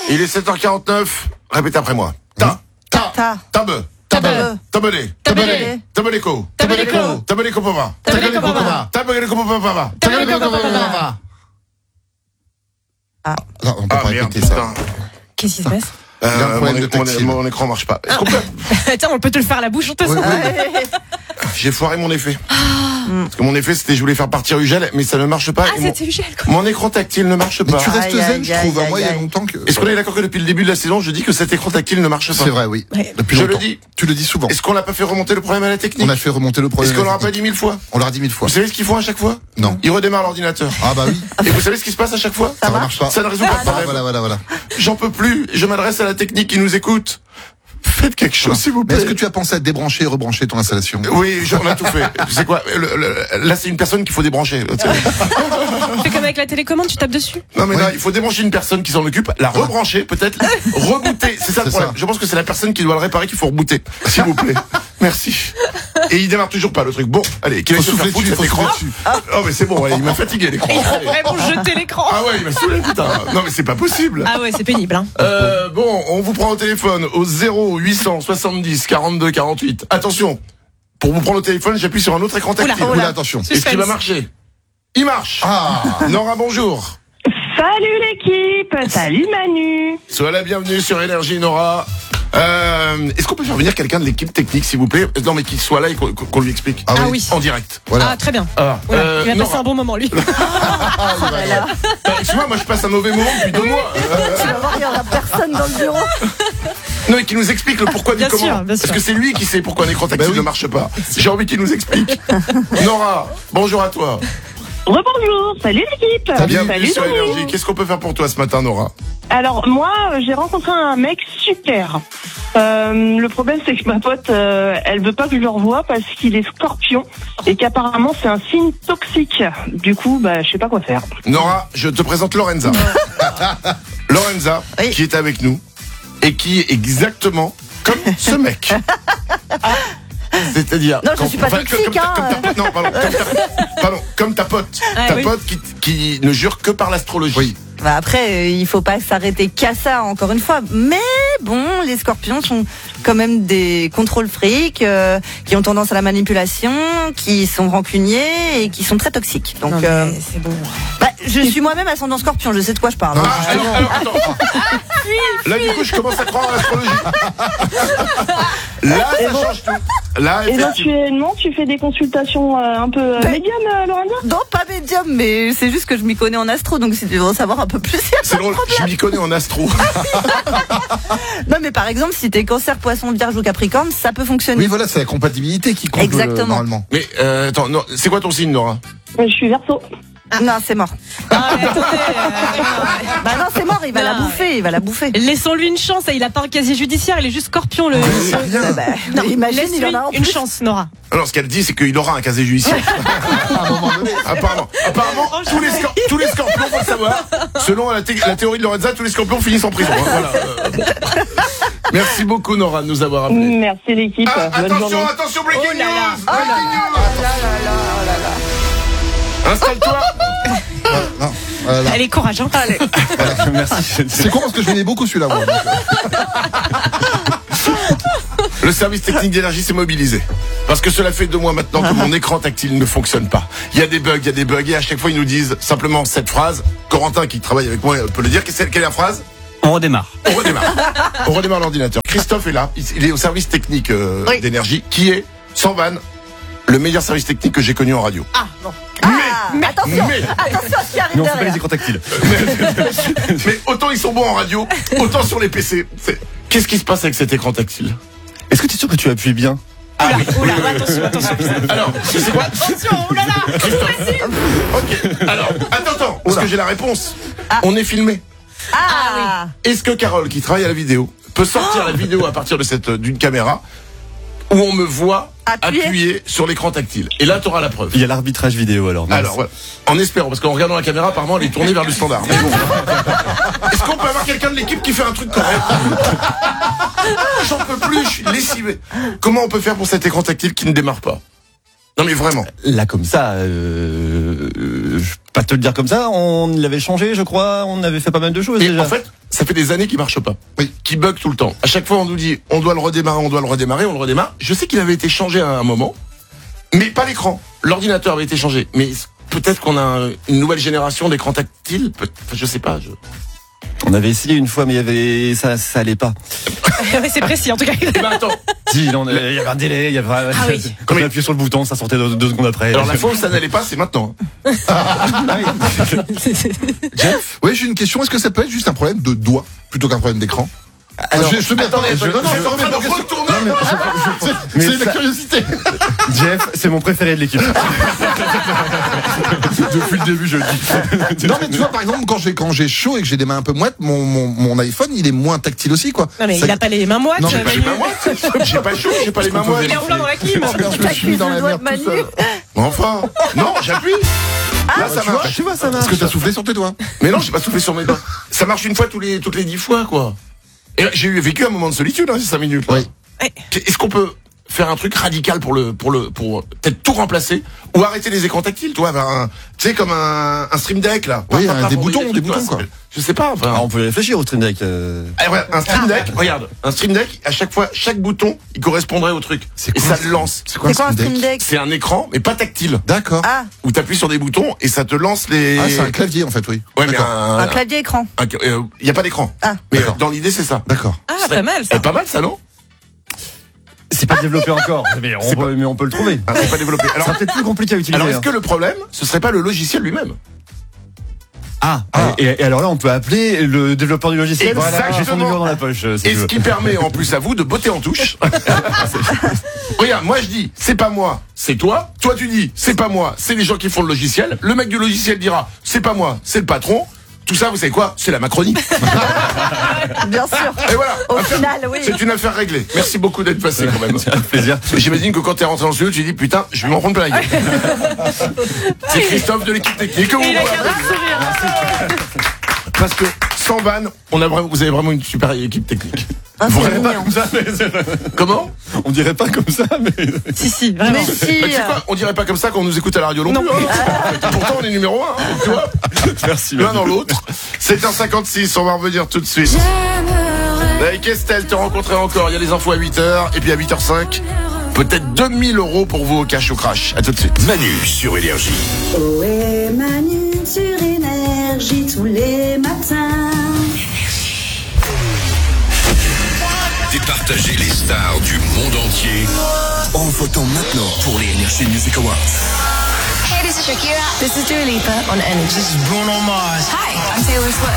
Il est 7h49. Répétez après moi. Ah, non, on peut pas répéter ça. Qu'est-ce qui se passe? Mon écran marche pas. Tiens, on peut te le faire à la bouche, on te sent. J'ai foiré mon effet. Parce que mon effet, c'était je voulais faire partir Ugel, mais ça ne marche pas. Ah, c'était Ugel, quoi. Mon écran tactile ne marche pas. Mais tu restes zen, je trouve. Moi, il y a longtemps que... Est-ce qu'on est d'accord que depuis le début de la saison, je dis que cet écran tactile ne marche pas? C'est vrai, oui. Ouais. Depuis Je longtemps. le dis. Tu le dis souvent. Est-ce qu'on n'a pas fait remonter le problème à la technique? On a fait remonter le problème. Est-ce qu'on l'aura pas dit 1000 fois? On l'a dit 1000 fois. Vous savez ce qu'ils font à chaque fois? Non. Ils redémarrent l'ordinateur. Ah bah oui. Et vous savez ce qui se passe à chaque fois? Ça marche pas. Ça ne résout pas le problème. Voilà. J'en peux plus. Je m'adresse à la technique qui nous écoute. Faites quelque chose, s'il vous Mais plaît. est-ce que tu as pensé à débrancher et rebrancher ton installation? Oui, on a tout fait. Tu sais quoi? Là, c'est une personne qu'il faut débrancher. Fais comme avec la télécommande, tu tapes dessus. Non, mais Ouais. là, il faut débrancher une personne qui s'en occupe, la rebrancher, peut-être, rebooter. C'est ça le C'est problème. ça. Je pense que c'est la personne qui doit le réparer qu'il faut rebooter. S'il vous plaît. Merci. Et il démarre toujours pas, le truc. Bon, allez, qu'il aille se faire foutre, cet écran. Oh, mais c'est bon, ouais, il m'a fatigué, l'écran. Il faut Allez. vraiment jeter l'écran. Ah ouais, il m'a saoulé, putain. Non, mais c'est pas possible. Ah ouais, c'est pénible, hein. Bon, on vous prend au téléphone au 0870 42 48. Attention, pour vous prendre au téléphone, j'appuie sur un autre écran tactile. Oula. Oula, attention. Est-ce qu'il va marcher? Il marche. Ah. Nora, bonjour. Salut l'équipe, salut Manu. Sois la bienvenue sur Énergie, Nora. Est-ce qu'on peut faire venir quelqu'un de l'équipe technique, s'il vous plaît? Non, mais qu'il soit là et qu'on lui explique. Ah Ah oui. oui. En direct. Voilà. Ah, très bien. Ah, Oula, il va Nora. passer un bon moment, lui. Excuse-moi, moi je passe un mauvais moment depuis 2 mois. Tu vas voir, il n'y aura personne dans le bureau. Non, et qui nous explique le pourquoi du Bien comment. sûr, bien sûr. Parce que c'est lui qui sait pourquoi un écran tactile Bah oui. ne marche pas. J'ai envie qu'il nous explique. Nora, bonjour à toi. Rebonjour, salut l'équipe. Bienvenue Salut sur Manu. Énergie. Qu'est-ce qu'on peut faire pour toi ce matin, Nora? Alors moi, j'ai rencontré un mec super. Le problème c'est que ma pote, elle veut pas que je le revoie parce qu'il est scorpion et qu'apparemment c'est un signe toxique. Du coup, je sais pas quoi faire. Nora, je te présente Lorenza. Lorenza, Oui. qui est avec nous et qui est exactement comme ce mec. C'est-à-dire... Non, je suis pas toxique, comme ta pote. Ah, Ta oui. pote qui ne jure que par l'astrologie. Oui. Bah après, il faut pas s'arrêter qu'à ça, encore une fois. Mais bon, les scorpions sont quand même des contrôles fric, qui ont tendance à la manipulation, qui sont rancuniers et qui sont très toxiques. Donc, Non, mais c'est bon. je suis moi-même ascendant scorpion, je sais de quoi je parle. Ah, alors, attends. Là, du coup, je commence à croire à l'astrologie. Là, ça change tout. Là, Éventuellement, tu fais des consultations un peu médium, Lorenza? Non, pas médium, mais c'est juste que je m'y connais en astro, donc si tu veux en savoir un peu plus, il y a c'est drôle, je m'y connais en astro. Non, mais par exemple, si t'es cancer, poisson, vierge ou capricorne, ça peut fonctionner. Oui, voilà, c'est la compatibilité qui compte Exactement. normalement. Mais attends, non, c'est quoi ton signe, Nora? Je suis Verseau. Non, c'est mort. Ah, mais attendez, Bah non, c'est mort, il va la Non. bouffer, il va la bouffer. laissons-lui une chance. Il a pas un casier judiciaire, il est juste scorpion, le. Non, imagine, Laisse-lui il en a en une plus. chance, Nora. Alors, ce qu'elle dit, c'est qu'il aura un casier judiciaire. À un moment donné. Apparemment, tous les scorpions, faut le savoir. Selon la théorie de Lorenza, tous les scorpions finissent en prison. Hein, voilà. Merci beaucoup, Nora, de nous avoir appelés. Merci l'équipe. Bonne journée. Attention, breaking Oh là là. news! Breaking news! Installe-toi! Non, voilà. Elle est courageuse. Allez. Merci. C'est con parce que je venais beaucoup celui-là. Moi, donc, Le service technique d'énergie s'est mobilisé. Parce que cela fait 2 mois maintenant que mon écran tactile ne fonctionne pas. Il y a des bugs, et à chaque fois ils nous disent simplement cette phrase. Corentin qui travaille avec moi peut le dire. Quelle est la phrase? On redémarre. On redémarre. On redémarre l'ordinateur. Christophe est là. Il est au service technique Oui. d'énergie, qui est, sans vanne, le meilleur service technique que j'ai connu en radio. Ah, attention, attention à ce qui arrive Mais on fait pas derrière. les écrans tactiles. Mais autant ils sont bons en radio, autant sur les PC. Qu'est-ce qui se passe avec cet écran tactile? Est-ce que tu es sûr que tu appuies bien? Oula, attention. Alors, c'est quoi? Attention, oulala. Ok. Alors, attends, parce que j'ai la réponse. On est filmé. Ah, Est-ce que Carole, qui travaille à la vidéo, peut sortir la vidéo à partir de d'une caméra où on me voit appuyer sur l'écran tactile? Et là, tu auras la preuve. Il y a l'arbitrage vidéo alors. mince. Alors, voilà. En espérant, parce qu'en regardant la caméra, apparemment, elle est tournée vers le standard. Mais bon. Est-ce qu'on peut avoir quelqu'un de l'équipe qui fait un truc correct? J'en peux plus, je suis lessivé. Comment on peut faire pour cet écran tactile qui ne démarre pas? Non mais vraiment. Là comme ça, pas te le dire comme ça, on l'avait changé, je crois, on avait fait pas mal de choses Et déjà. en fait, ça fait des années qu'il marche pas. Oui. Qui bug tout le temps. À chaque fois, on nous dit, on doit le redémarrer, on le redémarre. Je sais qu'il avait été changé à un moment, mais pas l'écran. L'ordinateur avait été changé. Mais peut-être qu'on a une nouvelle génération d'écrans tactiles. Je sais pas. On avait essayé une fois, mais ça allait pas. Ouais, c'est précis en tout cas. Eh ben attends. Si, il y avait un délai, il y avait. Ah oui. Quand on appuyait sur le bouton, ça sortait 2 secondes après. Alors la fois où ça n'allait pas, c'est maintenant. Jeff, oui, j'ai une question. Est-ce que ça peut être juste un problème de doigt plutôt qu'un problème d'écran? Alors, Attendez, c'est la curiosité. Jeff, c'est mon préféré de l'équipe. Depuis le début, je le dis. Non, mais tu vois, par exemple, quand j'ai chaud et que j'ai des mains un peu moites, mon iPhone, il est moins tactile aussi, quoi. Non mais Ça- il a pas les mains moites. Non, j'ai J'ai pas les mains moites. J'ai pas chaud, j'ai pas les mains moites. Il est roulant dans la clim. Je me suis mis dans la merde tout seul. Enfin. Non, j'appuie. Là, ça marche. Tu vois, ça Parce marche. que t'as soufflé sur tes doigts. Mais non, j'ai pas soufflé sur mes doigts. Ça marche une fois toutes les 10 fois, quoi. Et j'ai vécu un moment de solitude, ces 5 minutes. Oui. Est-ce qu'on peut faire un truc radical pour peut-être tout remplacer ou arrêter les écrans tactiles, toi, tu sais, comme un Stream Deck, là. Oui, des pour boutons, trucs, quoi. Je sais pas, enfin. Ah, on peut y réfléchir au Stream Deck. Un Stream Deck, regarde, un Stream Deck, à chaque fois, chaque bouton, il correspondrait au truc. Et ça le lance. C'est quoi C'est quoi un Stream Deck? C'est un écran, mais pas tactile. D'accord. Ah, Où t'appuies sur des boutons et ça te lance les. Ah, c'est un clavier, en fait, oui. Ouais, mais D'accord. un clavier écran. y a pas d'écran. Ah. Mais D'accord. dans l'idée, c'est ça. D'accord. Ah, pas mal ça. Pas mal, ça, non? C'est pas développé encore, mais on peut le trouver. Ah, c'est pas développé. Ça sera peut-être plus compliqué à utiliser. Alors, est-ce hein. que le problème, ce serait pas le logiciel lui-même? Et alors là, on peut appeler le développeur du logiciel. Exactement. Voilà, j'ai son numéro dans la poche. Si Et tu ce veux. qui permet en plus à vous de botter en touche. Regarde, moi je dis, c'est pas moi, c'est toi. Toi tu dis, c'est pas moi, c'est les gens qui font le logiciel. Le mec du logiciel dira, c'est pas moi, c'est le patron. Tout ça, vous savez quoi? C'est la Macronie. Bien sûr. Et voilà. Au Affaire- final, oui. C'est une affaire réglée. Merci beaucoup d'être passé quand même. C'est un plaisir. J'imagine que quand t'es rentré dans le studio, tu dis, putain, je vais m'en prendre plein la gueule. C'est Christophe de l'équipe technique. Et il a gardé le sourire. Parce que sans vanne, vous avez vraiment une super équipe technique. Ah, Vous c'est rêvez pas mignon. comme ça, mais comment? On dirait pas comme ça, mais. Si, vraiment. Mais si. Bah, tu sais quoi, on dirait pas comme ça quand on nous écoute à la radio non plus. Hein. Pourtant, on est numéro 1, tu vois. Merci. L'un dans l'autre. 7h56, on va revenir tout de suite. Avec Estelle, te rencontrer encore. Il y a les infos à 8h. Et puis à 8h05, peut-être 2000 € pour vous au cash au crash. À tout de suite. Manu sur Énergie. Ohé Manu sur Énergie tous les matins. Départager les stars du monde entier en votant maintenant pour les Energy Music Awards. Hey, this is Shakira. This is Dua Lipa on Energy. This is Bruno Mars. Hi, I'm Taylor Swift.